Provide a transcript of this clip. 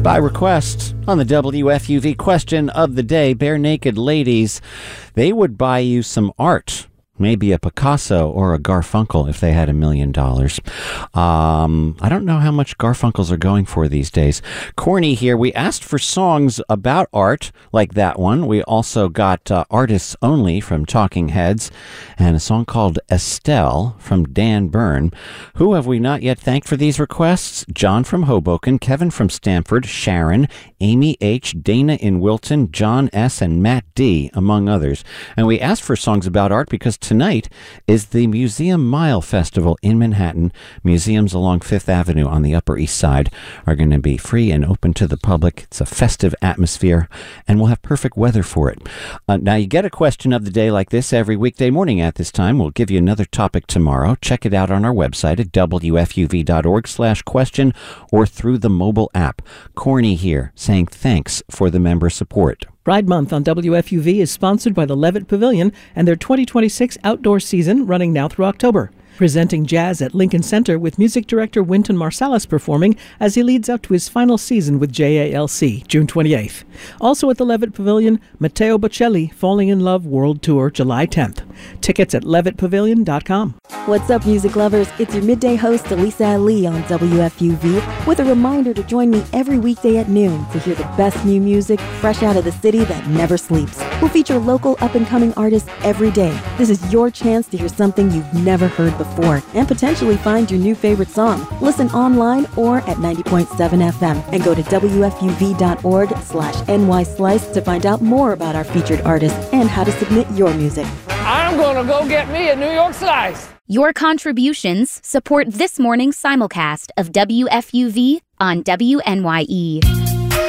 By request on the WFUV question of the day, Bare Naked Ladies, they would buy you some art. Maybe a Picasso or a Garfunkel if they had $1 million. I don't know how much Garfunkels are going for these days. Corny here. We asked for songs about art like that one. We also got Artists Only from Talking Heads and a song called Estelle from Dan Byrne. Who have we not yet thanked for these requests? John from Hoboken, Kevin from Stamford, Sharon, Amy H., Dana in Wilton, John S., and Matt D., among others. And we asked for songs about art because tonight is the Museum Mile Festival in Manhattan. Museums along Fifth Avenue on the Upper East Side are going to be free and open to the public. It's a festive atmosphere, and we'll have perfect weather for it. Now, you get a question of the day like this every weekday morning at this time. We'll give you another topic tomorrow. Check it out on our website at wfuv.org/question or through the mobile app. Corny here, saying thanks for the member support. Pride Month on WFUV is sponsored by the Levitt Pavilion and their 2026 outdoor season running now through October. Presenting jazz at Lincoln Center with music director Wynton Marsalis performing as he leads up to his final season with JALC, June 28th. Also at the Levitt Pavilion, Matteo Bocelli, Falling in Love World Tour, July 10th. Tickets at levittpavilion.com. What's up, music lovers? It's your midday host, Elisa Ali on WFUV, with a reminder to join me every weekday at noon to hear the best new music fresh out of the city that never sleeps. We'll feature local up-and-coming artists every day. This is your chance to hear something you've never heard before and potentially find your new favorite song. Listen online or at 90.7 FM and go to WFUV.org/NYSlice to find out more about our featured artists and how to submit your music. I'm gonna go get me a New York slice. Your contributions support this morning's simulcast of WFUV on WNYE.